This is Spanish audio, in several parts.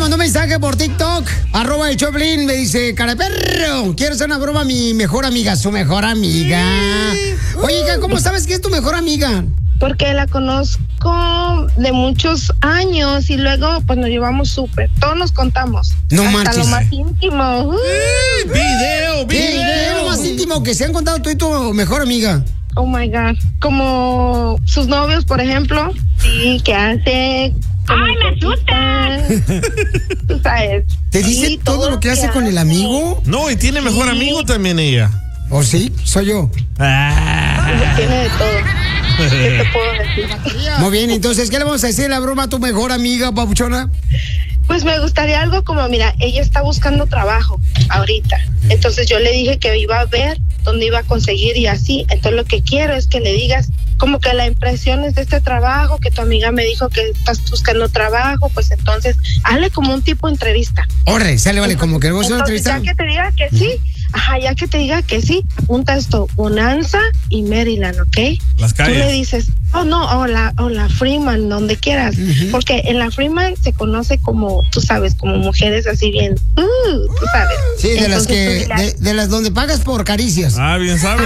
mandó un mensaje por TikTok, @el Choplin, me dice, cara de perro, quiero hacer una broma a mi mejor amiga, su mejor amiga. Oye, ¿cómo sabes que es tu mejor amiga? Porque la conozco de muchos años y luego pues nos llevamos súper, todos nos contamos. No hasta manches. lo más íntimo. Video. Lo más íntimo que se han contado tú y tu mejor amiga. Oh my God. Como sus novios, por ejemplo. Sí, ¿qué hace? ¡Ay, me asustan! Tú sabes. ¿Te dice Sí, todo lo que hace con el amigo? No, y tiene mejor amigo también ella. ¿O sí? Soy yo. Tiene de todo. ¿Qué te puedo decir? Muy bien, entonces, ¿qué le vamos a decir la broma a tu mejor amiga, papuchona? Pues me gustaría algo como, mira, ella está buscando trabajo ahorita. Entonces yo le dije que iba a ver dónde iba a conseguir y así. Entonces lo que quiero es que le digas como que la impresión es de este trabajo, que tu amiga me dijo que estás buscando trabajo, pues entonces hazle como un tipo de entrevista. Órale, sale, vale, como que vos una entrevista. Ya que te diga que sí, ya que te diga que sí, apunta esto, Bonanza y Maryland, ¿ok? Las calles. Tú le dices, la Freeman, donde quieras, porque en la Freeman se conoce como, tú sabes, como mujeres así bien, tú sabes. Sí, de entonces, las que, de las donde pagas por caricias. Bien sabes.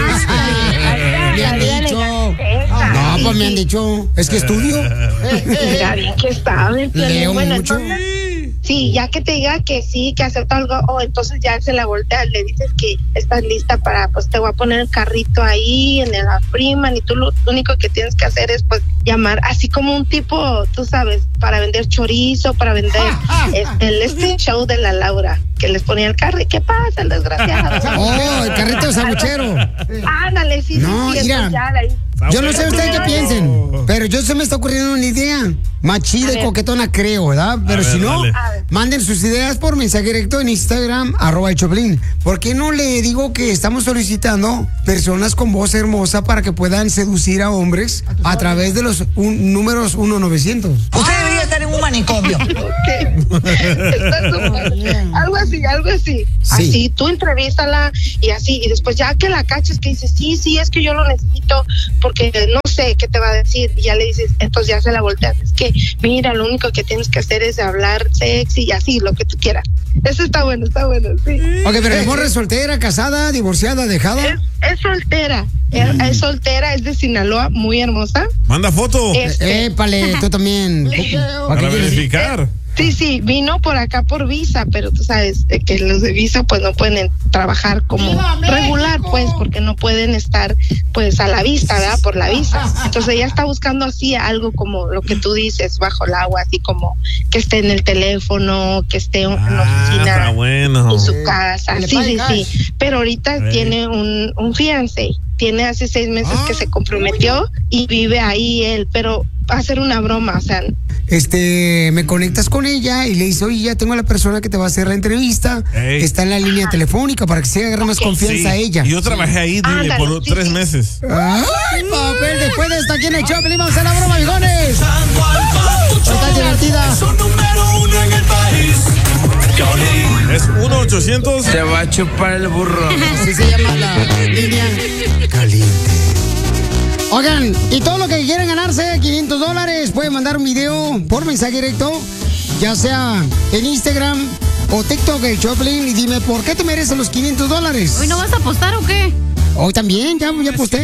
Me han dicho. No, pues me han dicho, es que estudio. Mira bien que sabes. Leo bueno, mucho. Entonces, sí, ya que te diga que sí, que acepta algo, entonces ya se la voltea, le dices que estás lista para, pues te voy a poner el carrito ahí en la Freeman y tú lo único que tienes que hacer es pues llamar, así como un tipo, tú sabes, para vender chorizo, para vender el show de la Laura, que les ponía el carro y ¿qué pasa, el desgraciado? El carrito sabuchero. Ándale, sí, no, sí, mira. Yo no sé ustedes qué piensen, pero yo se me está ocurriendo una idea más chida y coquetona, creo, ¿verdad? Pero si no, manden sus ideas por mensaje directo en Instagram, @el Choplin. ¿Por qué no le digo que estamos solicitando personas con voz hermosa para que puedan seducir a hombres a través de los números 1-900? Usted debería estar en un manicomio. Algo así. Sí. Así, tú entrevístala y así, y después ya que la caches que dices, sí, es que yo lo necesito porque no sé qué te va a decir, y ya le dices, entonces ya se la volteas, es que mira, lo único que tienes que hacer es hablar sexy y así, lo que tú quieras. Eso está bueno, sí. Ok, pero ¿es morra soltera, casada, divorciada, dejada? Es soltera. Es soltera, es de Sinaloa, muy hermosa. Manda foto. Épale, tú también. Para verificar. Sí, vino por acá por visa, pero tú sabes que los de visa pues no pueden trabajar como regular, pues, porque no pueden estar pues a la vista, ¿verdad? Por la visa. Entonces ella está buscando así algo como lo que tú dices, bajo el agua, así como que esté en el teléfono, que esté en la oficina, está bueno. en su casa. Sí. Pero ahorita tiene un fiancé. Tiene hace 6 meses que se comprometió y vive ahí él, pero va a hacer una broma, o sea. Me conectas con ella y le dices, oye, ya tengo a la persona que te va a hacer la entrevista, que está en la línea telefónica para que se agarre más confianza a ella. Y yo trabajé ahí, dile, por 3 meses. Ay, papel, después de estar aquí en el Choplin, vamos a la broma, viejones. Está divertida. Es un número 1 en el país. Es 1-800. Te va a chupar el burro. Así se llama la línea caliente. Oigan, y todo lo que quieran ganarse, $500, pueden mandar un video por mensaje directo, ya sea en Instagram o TikTok, el Choplin, y dime por qué te mereces los $500. ¿Hoy no vas a apostar o qué? Hoy también, ya aposté.